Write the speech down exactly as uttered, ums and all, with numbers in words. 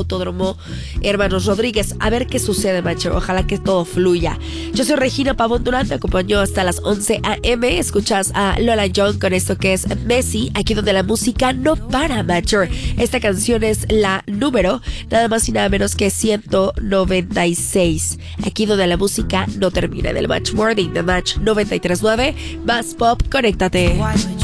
Autódromo Hermanos Rodríguez. A ver qué sucede, macho. Ojalá que todo fluya. Yo soy Regina Pavón Durán, te acompañó hasta las once a eme. Escuchas a Lola Young con esto que es Messi, aquí donde la música no para, macho. Esta canción es la número, nada más y nada menos que ciento noventa y seis. Aquí donde la música no termina. Del Match Morning, The Match noventa y tres punto nueve. Más pop, conéctate.